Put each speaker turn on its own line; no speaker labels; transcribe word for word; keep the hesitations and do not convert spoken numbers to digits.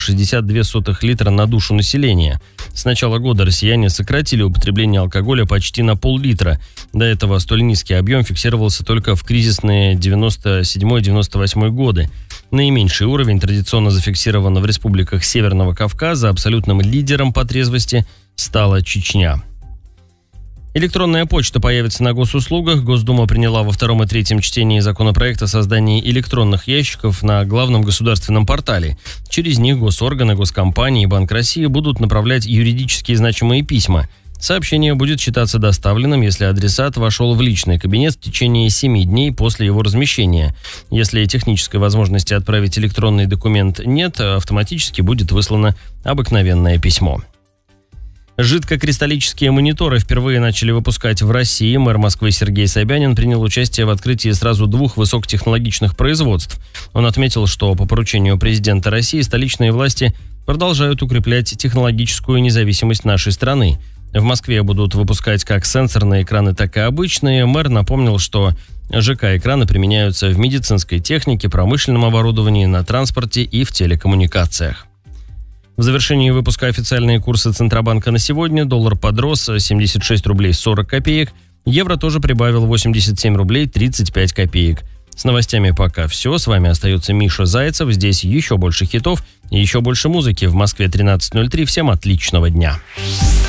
шестьдесят две сотых литра на душу населения. С начала года россияне сократили употребление алкоголя почти на пол-литра. До этого столь низкий объем фиксировался только в кризисные девяносто седьмой — девяносто восьмой годы. Наименьший уровень традиционно зафиксирован в республиках Северного Кавказа. Абсолютным лидером по трезвости стала Чечня. Электронная почта появится на госуслугах. Госдума приняла во втором и третьем чтении законопроект о создании электронных ящиков на главном государственном портале. Через них госорганы, госкомпании и Банк России будут направлять юридически значимые письма. Сообщение будет считаться доставленным, если адресат вошел в личный кабинет в течение семи дней после его размещения. Если технической возможности отправить электронный документ нет, автоматически будет выслано обыкновенное письмо. Жидкокристаллические мониторы впервые начали выпускать в России. Мэр Москвы Сергей Собянин принял участие в открытии сразу двух высокотехнологичных производств. Он отметил, что по поручению президента России столичные власти продолжают укреплять технологическую независимость нашей страны. В Москве будут выпускать как сенсорные экраны, так и обычные. Мэр напомнил, что ЖК-экраны применяются в медицинской технике, промышленном оборудовании, на транспорте и в телекоммуникациях. В завершении выпуска официальные курсы Центробанка на сегодня. Доллар подрос семьдесят шесть рублей сорок копеек. Евро тоже прибавил восемьдесят семь рублей тридцать пять копеек. С новостями пока все. С вами остается Миша Зайцев. Здесь еще больше хитов и еще больше музыки. В Москве тринадцать ноль три. Всем отличного дня.